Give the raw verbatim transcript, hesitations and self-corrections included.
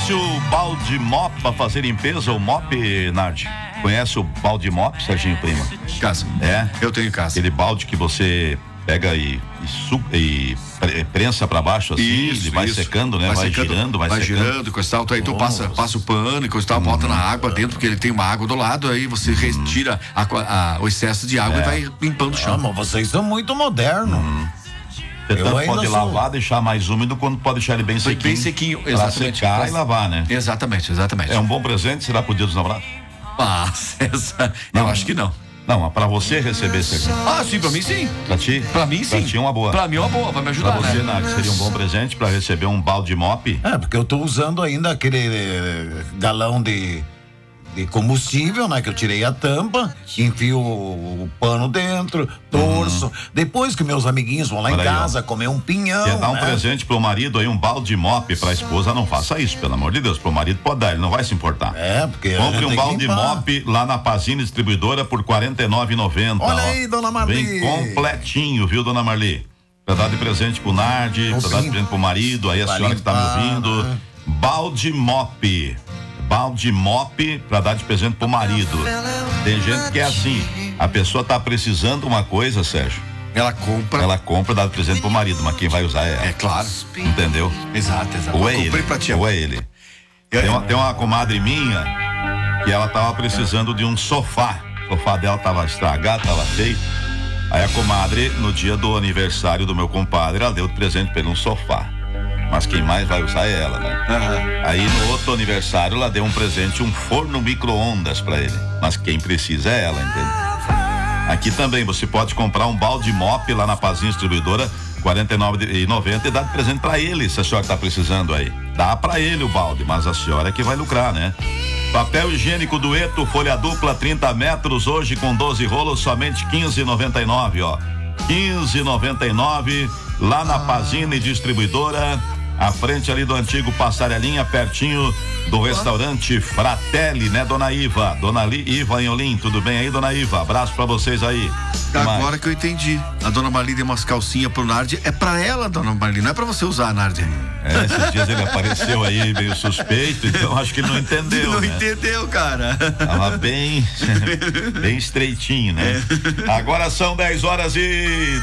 Conhece o balde mop para fazer limpeza, o mop, Nardi? Conhece o balde mop, Serginho Prima? Casa. É? Eu tenho casa. Aquele balde que você pega e, e, su, e prensa para baixo assim, isso, ele vai isso. secando, né? Vai, vai secando, girando, vai, vai secando. girando, coisa tal. Aí tu passa, passa o pano e coisa tal, hum. bota na água dentro, porque ele tem uma água do lado, aí você hum. retira a, a, o excesso de água é. e vai limpando o chão. Ah, mas vocês são muito modernos. Hum. Você tanto pode sou... lavar, deixar mais úmido, quando pode deixar ele bem sequinho. Bem sequinho, exatamente. Pra secar e lavar, né? Exatamente, exatamente. É um bom presente, será pro Dia dos Namorados? Ah, essa... eu acho que não. Não, mas pra você receber esse aqui. Ah, sim, pra mim sim. Pra ti? Pra mim sim. Pra ti é uma boa. Pra mim é uma boa, vai me ajudar, pra você, né? Nath, seria um bom presente pra receber um balde mop? É, porque eu tô usando ainda aquele eh, galão de, de combustível, né? Que eu tirei a tampa, enfio o, o pano dentro, torço. Hum. Depois que meus amiguinhos vão lá Olha em casa aí, comer um pinhão. Quer dar um né? presente pro marido aí, um balde mop pra esposa, não faça isso, pelo amor de Deus. Pro marido pode dar, ele não vai se importar. É, porque. Compre um balde mop lá na Pazini Distribuidora por quarenta e nove reais e noventa centavos. Olha aí, dona Marli. Vem completinho, viu, dona Marli? Pra dar de presente pro Nardi, pra dar de presente pro marido, aí a senhora que tá me ouvindo. Né? Balde mop. Balde mop pra dar de presente pro marido. Tem gente que é assim, a pessoa tá precisando uma coisa, Sérgio. Ela compra. Ela compra, dá de presente pro marido, mas quem vai usar é ela. É claro. Entendeu? Exato, exato. Ou é ele, pra ti. ou é ele. Tem uma, tem uma comadre minha que ela tava precisando de um sofá. O sofá dela tava estragado, tava feio. Aí a comadre, no dia do aniversário do meu compadre, ela deu de presente pra ele um sofá. Mas quem mais vai usar é ela, né? Uhum. Aí no outro aniversário ela deu um presente, um forno micro-ondas pra ele. Mas quem precisa é ela, entende? Aqui também você pode comprar um balde mop lá na Pazinha Distribuidora, quarenta e nove reais e noventa centavos, e dar de presente pra ele, se a senhora tá precisando aí. Dá pra ele o balde, mas a senhora é que vai lucrar, né? Papel higiênico Dueto, folha dupla, trinta metros, hoje com doze rolos, somente quinze reais e noventa e nove centavos, ó. quinze reais e noventa e nove centavos, lá na Pazini Distribuidora. À frente ali do antigo Passarelinha, pertinho do restaurante Fratelli, né, dona Iva? Dona Li, Iva em Olim, tudo bem aí, dona Iva? Abraço pra vocês aí. Agora mais? Que eu entendi. A dona Marli deu umas calcinhas pro Nardi. É pra ela, dona Marli, não é pra você usar, Nardi. É, esses dias ele apareceu aí meio suspeito, então acho que ele não entendeu. Não né? entendeu, cara. Tava bem, bem estreitinho, né? É. Agora são dez horas e